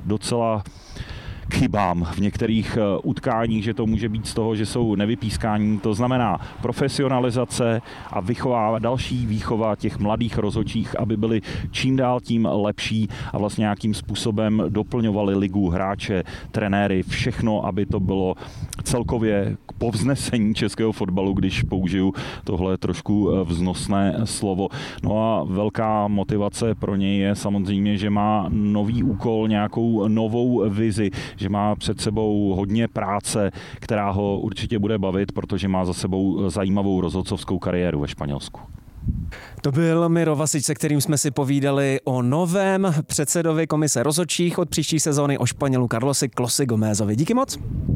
docela k chybám v některých utkáních, že to může být z toho, že jsou nevypískání. To znamená profesionalizace a další výchova těch mladých rozhodčích, aby byli čím dál tím lepší a vlastně nějakým způsobem doplňovali ligu, hráče, trenéry, všechno, aby to bylo celkově k povznesení českého fotbalu, když použiju tohle trošku vznosné slovo. No a velká motivace pro něj je samozřejmě, že má nový úkol, nějakou novou vizi, že má před sebou hodně práce, která ho určitě bude bavit, protože má za sebou zajímavou rozhodcovskou kariéru ve Španělsku. To byl Miro Vasič, se kterým jsme si povídali o novém předsedovi komise rozhodčích od příští sezóny, o Španělu Carlosi Closi Gomézovi. Díky moc.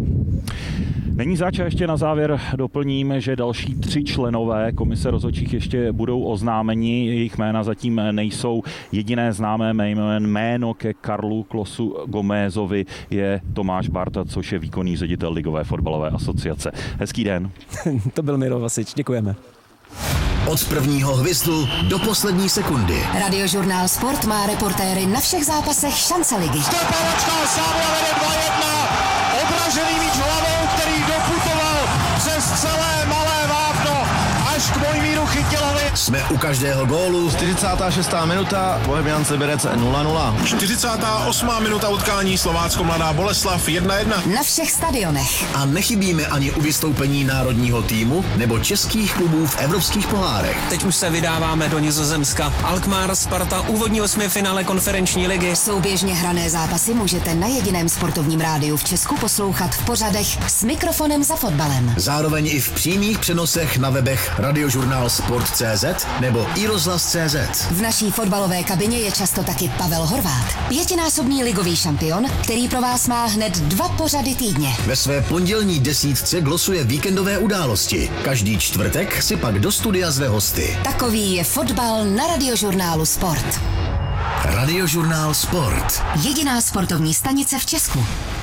Není zač, ještě na závěr doplním, že další 3 členové komise rozhodčích ještě budou oznámeni. Jejich jména zatím nejsou. Jediné známé jméno ke Carlu Closu Gomézovi je Tomáš Barta, což je výkonný ředitel Ligové fotbalové asociace. Hezký den. To byl Miro Vasič, děkujeme. Od prvního hvizdu do poslední sekundy. Radiožurnál Sport má reportéry na všech zápasech šance ligy. Stepanočka Sávla vede 2-1. Odražený míč hlavou, který doputoval přes celé malé vápno až k Mojmíru Chytilovi. Jsme u každého gólu. 46. minuta, Bohemians Liberec 0-0. 48. minuta utkání, Slovácko Mladá Boleslav 1-1. Na všech stadionech. A nechybíme ani u vystoupení národního týmu nebo českých klubů v evropských pohárech. Teď už se vydáváme do Nizozemska. Alkmaar, Sparta, úvodní 8finále konferenční ligy. Souběžně hrané zápasy můžete na jediném sportovním rádiu v Česku poslouchat v pořadech S mikrofonem za fotbalem. Zároveň i v přímých přenosech na webech radiožurnálsport.cz nebo iRozhlas.cz. V naší fotbalové kabině je často taky Pavel Horváth, 5násobný ligový šampion, který pro vás má hned 2 pořady týdně. Ve své pondělní desítce glosuje víkendové události. Každý čtvrtek si pak do studia zve hosty. Takový je fotbal na Radiožurnálu Sport. Radiožurnál Sport. Jediná sportovní stanice v Česku.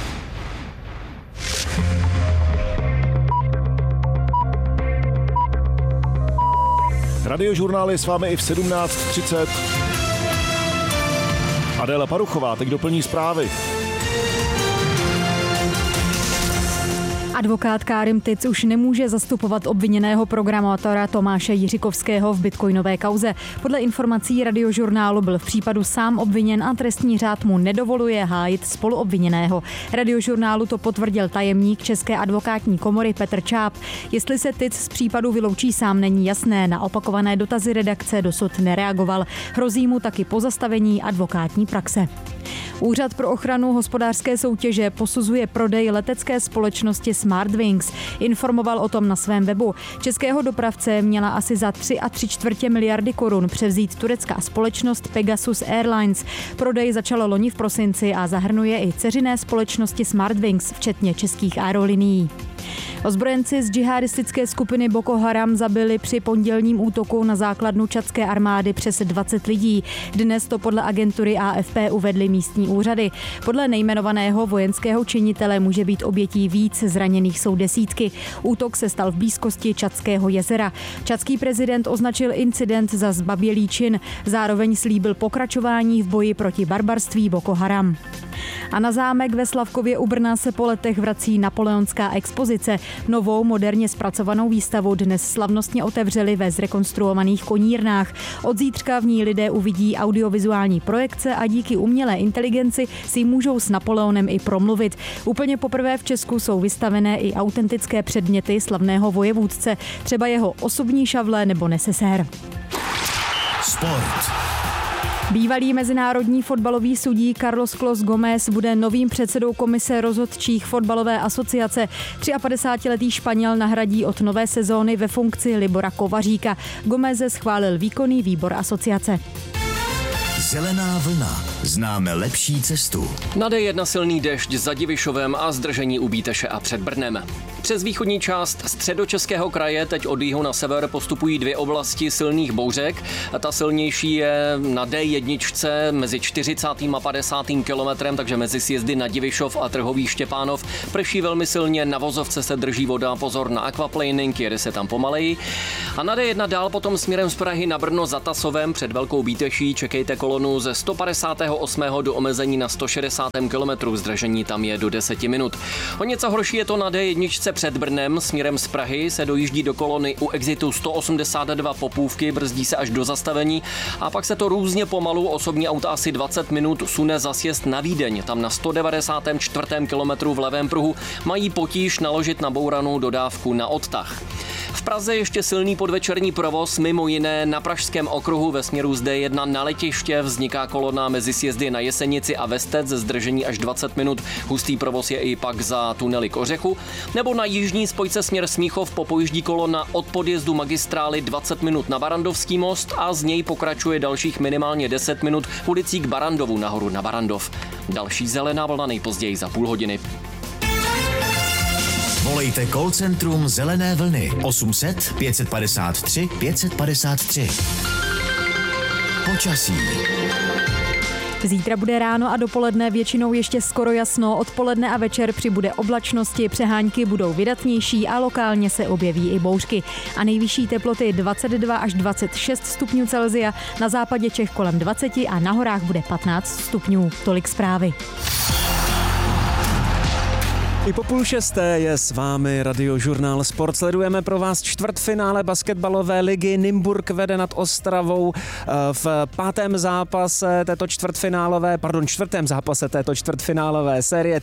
Radiožurnál je s vámi i v 17:30. Adéla Paruchová teď doplní zprávy. Advokát Kárim Tic už nemůže zastupovat obviněného programátora Tomáše Jiřikovského v bitcoinové kauze. Podle informací Radiožurnálu byl v případu sám obviněn a trestní řád mu nedovoluje hájit spoluobviněného. Radiožurnálu to potvrdil tajemník České advokátní komory Petr Čáp. Jestli se Tic z případu vyloučí sám, není jasné. Na opakované dotazy redakce dosud nereagoval. Hrozí mu taky pozastavení advokátní praxe. Úřad pro ochranu hospodářské soutěže posuzuje prodej letecké společnosti SmartWings. Informoval o tom na svém webu. Českého dopravce měla asi za 3,75 miliardy korun převzít turecká společnost Pegasus Airlines. Prodej začalo loni v prosinci a zahrnuje i dceřiné společnosti SmartWings, včetně českých aerolinií. Ozbrojenci z džihadistické skupiny Boko Haram zabili při pondělním útoku na základnu čadské armády přes 20 lidí. Dnes to podle agentury AFP uvedly místní úřady. Podle nejmenovaného vojenského činitele může být obětí víc, zraněných jsou desítky. Útok se stal v blízkosti Čadského jezera. Čadský prezident označil incident za zbabělý čin. Zároveň slíbil pokračování v boji proti barbarství Boko Haram. A na zámek ve Slavkově u Brna se po letech vrací napoleonská expozice. Novou moderně zpracovanou výstavu dnes slavnostně otevřeli ve zrekonstruovaných konírnách. Od zítřka v ní lidé uvidí audiovizuální projekce a díky umělé inteligenci si můžou s Napoleonem i promluvit. Úplně poprvé v Česku jsou vystavené i autentické předměty slavného vojevůdce, třeba jeho osobní šavle nebo nesesér. Sport. Bývalý mezinárodní fotbalový sudí Carlos Clos Gómez bude novým předsedou komise rozhodčích fotbalové asociace. 53letý Španěl nahradí od nové sezóny ve funkci Libora Kovaříka. Gómeze schválil výkonný výbor asociace. Zelená vlna. Známe lepší cestu. Na D1 silný déšť za Divišovem a zdržení u Bíteše a před Brnem. Přes východní část Středočeského kraje teď od jihu na sever postupují 2 oblasti silných bouřek. Ta silnější je na D1 mezi 40. a 50. kilometrem, takže mezi sjezdy na Divišov a Trhový Štěpánov. Prší velmi silně, na vozovce se drží voda, pozor na aquaplaning, jede se tam pomaleji. A na D1 dál potom směrem z Prahy na Brno za Tasovem před Velkou Bíteší čekejte kolonu ze 150. 28. do omezení na 160 km, zdržení tam je do 10 minut. O něco horší je to na D1 před Brnem, směrem z Prahy se dojíždí do kolony u exitu 182 Popůvky, brzdí se až do zastavení a pak se to různě pomalu, osobní auta asi 20 minut sune za sjezd na Vídeň. Tam na 194. kilometru v levém pruhu mají potíž naložit nabouranou dodávku na odtah. V Praze ještě silný podvečerní provoz, mimo jiné na Pražském okruhu ve směru z D1 na letiště vzniká kolona mezi sjezdy na Jesenici a Vestec, zdržení až 20 minut. Hustý provoz je i pak za tunely k Ořechu. Nebo na jižní spojce směr Smíchov popojíždí kolona od podjezdu magistrály 20 minut na Barandovský most a z něj pokračuje dalších minimálně 10 minut ulicí k Barandovu nahoru na Barandov. Další zelená vlna nejpozději za půl hodiny. Volejte call centrum Zelené vlny 800 553 553. Počasí. Zítra bude ráno a dopoledne většinou ještě skoro jasno, odpoledne a večer přibude oblačnosti, přehánky budou vydatnější a lokálně se objeví i bouřky. A nejvyšší teploty 22 až 26 stupňů Celsia, na západě Čech kolem 20 a na horách bude 15 stupňů. Tolik zprávy. I po 5:30 je s vámi Radiožurnál Sport. Sledujeme pro vás čtvrtfinále basketbalové ligy. Nymburk vede nad Ostravou v čtvrtém zápase této čtvrtfinálové série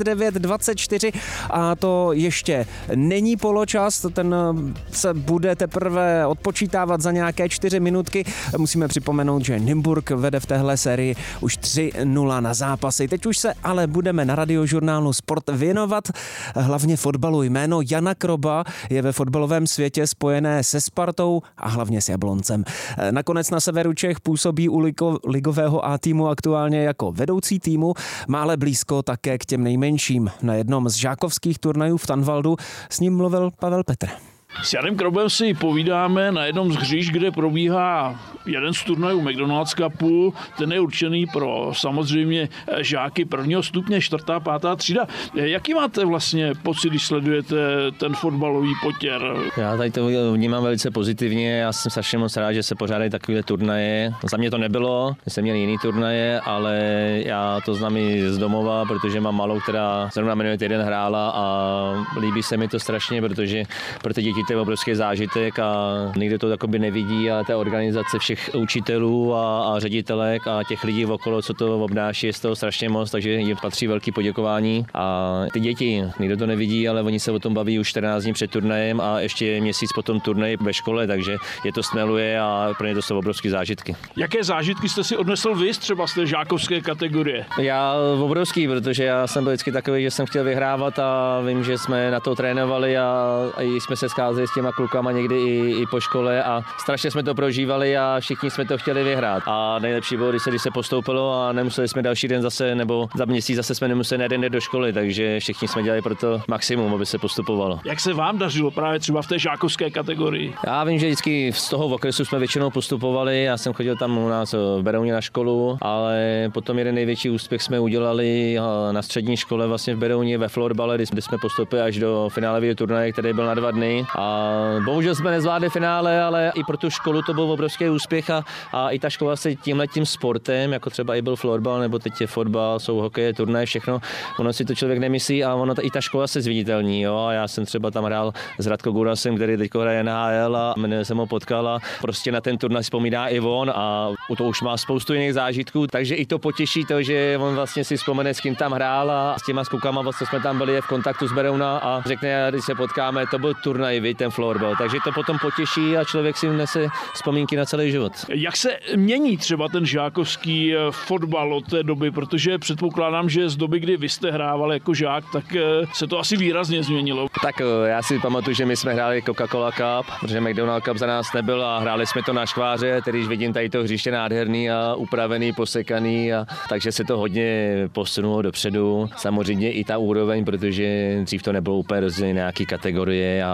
39-24 a to ještě není poločas, ten se bude teprve odpočítávat za nějaké 4 minutky. Musíme připomenout, že Nymburk vede v téhle sérii už 3-0 na zápasy. Teď už se ale budeme na Radiožurnálu Sport věnovat hlavně fotbalu. Jméno Jana Kroba je ve fotbalovém světě spojené se Spartou a hlavně s Jabloncem. Nakonec na severu Čech působí u ligového A týmu aktuálně jako vedoucí týmu, má ale blízko také k těm nejmenším. Na jednom z žákovských turnajů v Tanvaldu s ním mluvil Pavel Petr. S Janem Krobem si povídáme na jednom z hřišť, kde probíhá jeden z turnajů McDonald's Cupu. Ten je určený pro samozřejmě žáky prvního stupně, 4., 5. třída. Jaký máte vlastně pocit, když sledujete ten fotbalový potěr? Já tady to vnímám velice pozitivně. Já jsem strašně moc rád, že se pořádají takovéhle turnaje. Za mě to nebylo, jsem měl jiný turnaje, ale já to znám i z domova, protože mám malou, která zrovna minulý týden hrála a líbí se mi to strašně, protože pro ty děti to je obrovský zážitek a nikdo to takoby nevidí, ale ta organizace všech učitelů a ředitelek a těch lidí okolo, co to obnáší, je z toho strašně moc, takže jim patří velký poděkování. A ty děti, nikdo to nevidí, ale oni se o tom baví už 14 dní před turnajem a ještě měsíc potom turnaj ve škole, takže je to stmeluje a pro ně to jsou obrovské zážitky. Jaké zážitky jste si odnesl vy třeba z té žákovské kategorie? Já obrovský, protože já jsem byl vždycky takový, že jsem chtěl vyhrávat a vím, že jsme na to trénovali a jsme se scházeli s těma klukama někdy i po škole a strašně jsme to prožívali a všichni jsme to chtěli vyhrát. A nejlepší bylo, když se postoupilo a nemuseli jsme další den zase, nebo za měsíc zase jsme nemuseli na jeden den do školy, takže všichni jsme dělali pro to maximum, aby se postupovalo. Jak se vám dařilo právě třeba v té žákovské kategorii? Já vím, že vždycky z toho okresu jsme většinou postupovali, já jsem chodil tam u nás v Berouně na školu, ale potom jeden největší úspěch jsme udělali na střední škole vlastně v Berouně ve florbale, kdy jsme postoupili až do finálového turnaje, který byl na 2 dny. A bohužel jsme nezvládli finále, ale i pro tu školu to byl obrovský úspěch a i ta škola se tímhletím sportem, jako třeba i byl florbal, nebo teď je fotbal, jsou hokeje, turnaje, všechno, ono si to člověk nemyslí a i ta škola se zviditelní, jo. A já jsem třeba tam hrál s Radko Gurasem, který teď hraje NHL a jmenuje jsem ho potkal a prostě na ten turnaj vzpomíná i on a to už má spoustu jiných zážitků, takže i to potěší to, že on vlastně si vzpomene, s kým tam hrál a s těma klukama, vlastně jsme tam byli v kontaktu s Berouna a řekne, když se potkáme, to byl turnaj, ten florbal, takže to potom potěší a člověk si nese vzpomínky na celý život. Jak se mění třeba ten žákovský fotbal od té doby, protože předpokládám, že z doby, kdy vy jste hrával jako žák, tak se to asi výrazně změnilo. Tak já si pamatuju, že my jsme hráli Coca-Cola Cup, protože McDonald Cup za nás nebyl a hráli jsme to na škváře, tedy vidím tady to hřiště nádherný a upravený, posekaný, takže se to hodně posunulo dopředu. Samozřejmě i ta úroveň, protože dřív to nebylo úplně rozdělené nějaký kategorie a hrálo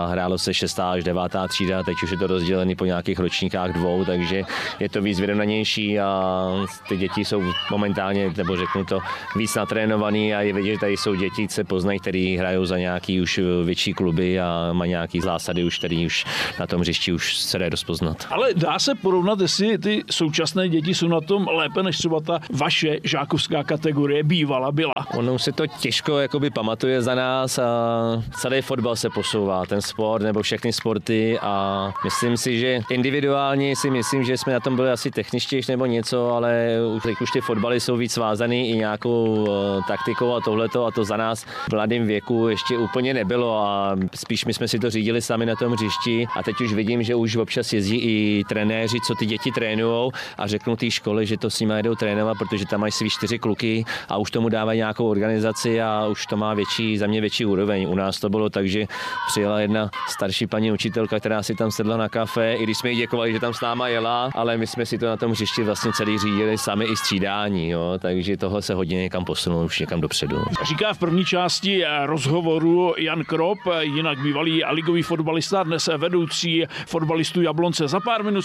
zase 6. až 9. třída, teď už je to rozdělený po nějakých ročníkách 2, takže je to víc vyrovnanější a ty děti jsou momentálně, nebo řeknu to, víc natrénovaný a je vidět, že tady jsou děti, se poznají, který hrajou za nějaký už větší kluby a mají nějaký zásady už, který už na tom hřišti už se dá rozpoznat. Ale dá se porovnat, jestli ty současné děti jsou na tom lépe, než třeba ta vaše žákovská kategorie byla? Ono se to těžko jakoby pamatuje za nás a celý fotbal se posouvá, ten sport nebo všechny sporty a myslím si, že individuálně si myslím, že jsme na tom byli asi techničtější nebo něco, ale už ty fotbaly jsou víc svázaný i nějakou taktikou a tohleto a to za nás v mladém věku ještě úplně nebylo a spíš my jsme si to řídili sami na tom hřišti a teď už vidím, že už občas jezdí i trenéři, co ty děti trénujou a řeknou té školy, že to s nimi jdou trénovat, protože tam mají svý 4 kluky a už tomu dávají nějakou organizaci a už to má za mě větší úroveň. U nás to bylo tak, že přijela jedna starší paní učitelka, která si tam sedla na kafe, i když jsme jí děkovali, že tam s náma jela, ale my jsme si to na tom hřišti vlastně celý řídili sami i střídání, jo? Takže tohle se hodně někam posunulo, už někam dopředu. Říká v první části rozhovoru Jan Krop, jinak bývalý ligový fotbalista, dnes vedoucí fotbalistů Jablonce. Za pár minut